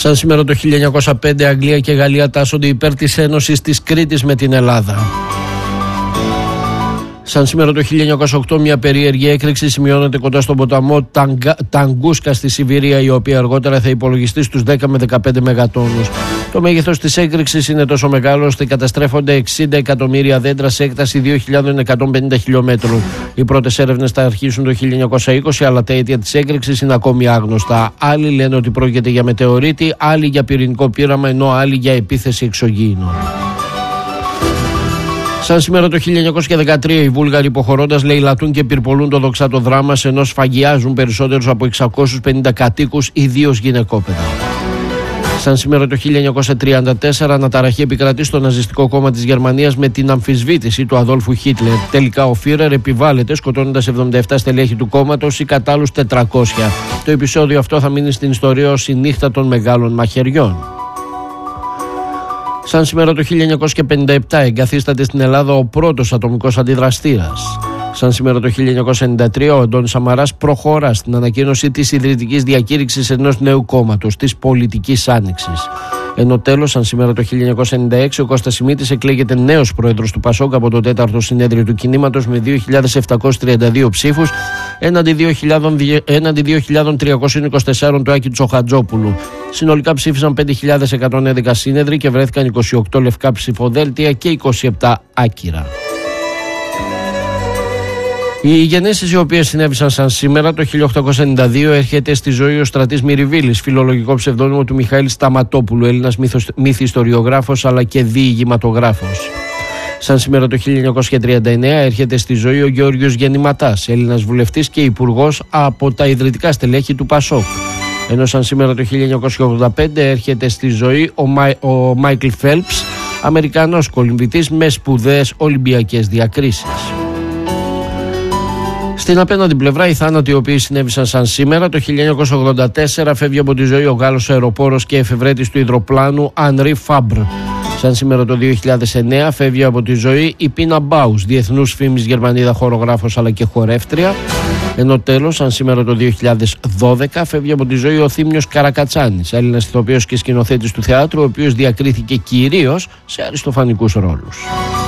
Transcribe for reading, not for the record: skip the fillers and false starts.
Σαν σήμερα το 1905 Αγγλία και Γαλλία τάσσονται υπέρ της Ένωσης της Κρήτης με την Ελλάδα. Σαν σήμερα το 1908 μια περίεργη έκρηξη σημειώνεται κοντά στον ποταμό Ταγκούσκα στη Σιβηρία, η οποία αργότερα θα υπολογιστεί στους 10 με 15 μεγατόνους. Το μέγεθος της έκρηξης είναι τόσο μεγάλο ώστε καταστρέφονται 60 εκατομμύρια δέντρα σε έκταση 2.150 χιλιόμετρων. Οι πρώτες έρευνες θα αρχίσουν το 1920, αλλά τα αίτια της έκρηξης είναι ακόμη άγνωστα. Άλλοι λένε ότι πρόκειται για μετεωρίτη, άλλοι για πυρηνικό πείραμα, ενώ άλλοι για επίθεση εξωγήινων. Σαν σήμερα το 1913 οι Βούλγαροι υποχωρώντας λαιλατούν και πυρπολούν το δοξάτο δράμα, ενώ σφαγιάζουν περισσότερους από 650 κατοίκους, ιδίως γυναικόπαιδα. Σαν σήμερα το 1934 αναταραχή επικρατεί στο ναζιστικό κόμμα της Γερμανίας με την αμφισβήτηση του Αδόλφου Χίτλερ. Τελικά ο Φίρερ επιβάλλεται σκοτώνοντας 77 στελέχη του κόμματος ή κατ' άλλους 400. Το επεισόδιο αυτό θα μείνει στην ιστορία ως η νύχτα των μεγάλων μαχαιριών. Σαν σήμερα το 1957 εγκαθίσταται στην Ελλάδα ο πρώτος ατομικός αντιδραστήρας. Σαν σήμερα το 1993 ο Αντώνης Σαμαράς προχωρά στην ανακοίνωση της ιδρυτικής διακήρυξης ενός νέου κόμματος, της Πολιτικής Άνοιξης. Ενώ τέλος, σαν σήμερα το 1996 ο Κώστας Σιμίτης εκλέγεται νέος πρόεδρος του ΠΑΣΟΚ από το 4ο συνέδριο του κινήματος με 2.732 ψήφους έναντι 2.324 του Άκη Τσοχατζόπουλου. Συνολικά ψήφισαν 5.111 σύνεδροι και βρέθηκαν 28 λευκά ψηφοδέλτια και 27 άκυρα. Οι γενέσεις οι οποίες συνέβησαν σαν σήμερα το 1892 έρχεται στη ζωή ο Στρατής Μυριβίλης, φιλολογικό ψευδόνυμο του Μιχαήλ Σταματόπουλου, Έλληνας μυθιστοριογράφος αλλά και διηγηματογράφος. Σαν σήμερα το 1939 έρχεται στη ζωή ο Γεώργιος Γεννηματάς, Έλληνας βουλευτής και υπουργός από τα ιδρυτικά στελέχη του ΠΑΣΟΚ. Ενώ σαν σήμερα το 1985 έρχεται στη ζωή ο Μάικλ Φέλπς, Αμερικανός κολυμβητής με σπουδαίες Ολυμπιακές διακρίσεις. Στην απέναντι πλευρά, οι θάνατοι οι οποίοι συνέβησαν σαν σήμερα το 1984 φεύγει από τη ζωή ο Γάλλος αεροπόρος και εφευρέτης του υδροπλάνου Ανρί Φάμπρ. Σαν σήμερα το 2009 φεύγει από τη ζωή η Πίνα Μπάους, διεθνούς φήμης Γερμανίδα χορογράφος αλλά και χορεύτρια. Ενώ τέλος, σαν σήμερα το 2012 φεύγει από τη ζωή ο Θήμιος Καρακατσάνης, Έλληνας ηθοποιός και σκηνοθέτης του θεάτρου, ο οποίος διακρίθηκε κυρίως σε αριστοφανικούς ρόλους.